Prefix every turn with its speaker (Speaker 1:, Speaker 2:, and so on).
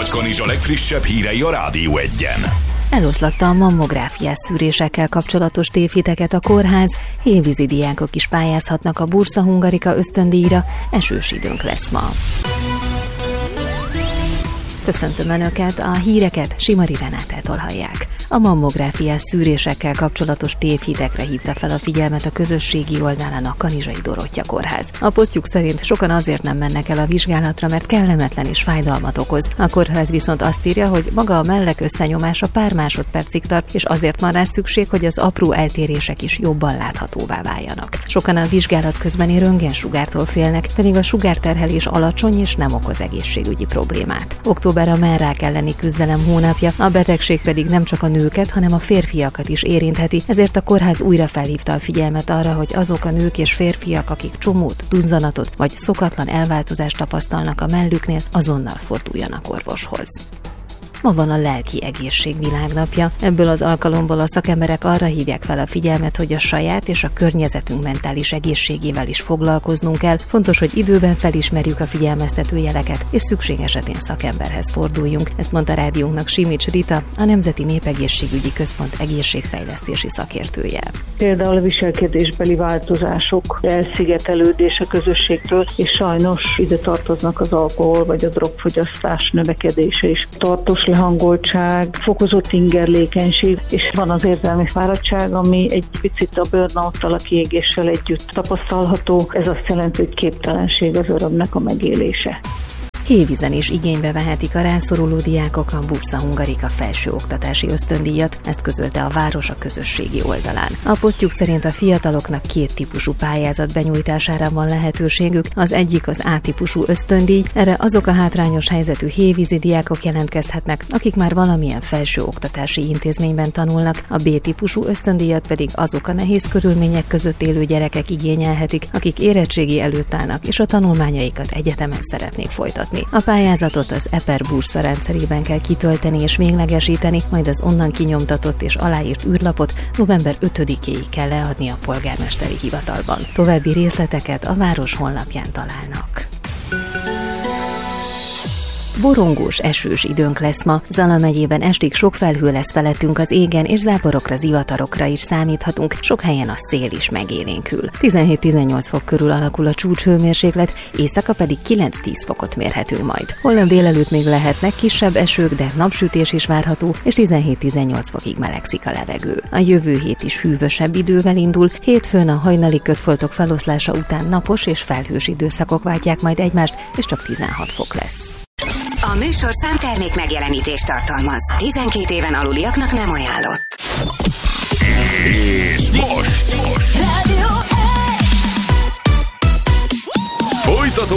Speaker 1: Nagy-Kanizsa legfrissebb hírei a Rádió 1-en.
Speaker 2: Eloszlatta a mammográfiás szűrésekkel kapcsolatos tévhiteket a kórház, hévízi diákok is pályázhatnak a Bursa Hungarika ösztöndíjra, esős időnk lesz ma. Köszöntöm Önöket, a híreket Simari Renátától hallják. A mammográfiás szűrésekkel kapcsolatos tévhitekre hívta fel a figyelmet a közösségi oldalán a Kanizsai Dorottya Kórház. A posztjuk szerint sokan azért nem mennek el a vizsgálatra, mert kellemetlen és fájdalmat okoz. A kórház viszont azt írja, hogy maga a mellek összenyomása pár másodpercig tart, és azért van rá szükség, hogy az apró eltérések is jobban láthatóvá váljanak. Sokan a vizsgálat közbeni röntgensugártól félnek, pedig a sugárterhelés alacsony és nem okoz egészségügyi problémát. Október a mellrák elleni küzdelem hónapja, a betegség pedig nem csak a nőket, hanem a férfiakat is érintheti, ezért a kórház újra felhívta a figyelmet arra, hogy azok a nők és férfiak, akik csomót, duzzanatot vagy szokatlan elváltozást tapasztalnak a mellüknél, azonnal forduljanak orvoshoz. Ma van a lelki egészség világnapja. Ebből az alkalomból a szakemberek arra hívják fel a figyelmet, hogy a saját és a környezetünk mentális egészségével is foglalkoznunk kell. Fontos, hogy időben felismerjük a figyelmeztető jeleket, és szükség esetén szakemberhez forduljunk. Ezt mondta rádiónknak Simics Rita, a Nemzeti Népegészségügyi Központ egészségfejlesztési szakértője.
Speaker 3: Például a viselkedésbeli változások, elszigetelődés a közösségtől, és sajnos ide tartoznak az alkohol vagy a drogfogyasztás növekedése is. Tartós lehangoltság, fokozott ingerlékenység, és van az érzelmi fáradtság, ami egy picit a burnout-tal, a kiégéssel együtt tapasztalható. Ez azt jelenti, hogy képtelenség az örömnek a megélése.
Speaker 2: Hévízen is igénybe vehetik a rászoruló diákok a Bursa Hungarika felsőoktatási ösztöndíjat, ezt közölte a város a közösségi oldalán. A posztjuk szerint a fiataloknak két típusú pályázat benyújtására van lehetőségük, az egyik az A-típusú ösztöndíj, erre azok a hátrányos helyzetű hévízi diákok jelentkezhetnek, akik már valamilyen felsőoktatási intézményben tanulnak, a B-típusú ösztöndíjat pedig azok a nehéz körülmények között élő gyerekek igényelhetik, akik érettségi előtt állnak és a tanulmányaikat egyetemen szeretnék folytatni. A pályázatot az EPER Bursa rendszerében kell kitölteni és véglegesíteni, majd az onnan kinyomtatott és aláírt űrlapot november 5-éig kell leadni a polgármesteri hivatalban. További részleteket a város honlapján találnak. Borongós, esős időnk lesz ma. Zala megyében estig sok felhő lesz felettünk az égen, és záporokra, zivatarokra is számíthatunk, sok helyen a szél is megélénkül. 17-18 fok körül alakul a csúcshőmérséklet, éjszaka pedig 9-10 fokot mérhetünk majd. Holnap délelőtt még lehetnek kisebb esők, de napsütés is várható, és 17-18 fokig melegszik a levegő. A jövő hét is hűvösebb idővel indul, hétfőn a hajnali kötfoltok feloszlása után napos és felhős időszakok váltják majd egymást, és csak 16 fok lesz.
Speaker 4: A műsorszám termék megjelenítést tartalmaz. 12 éven aluliaknak nem ajánlott.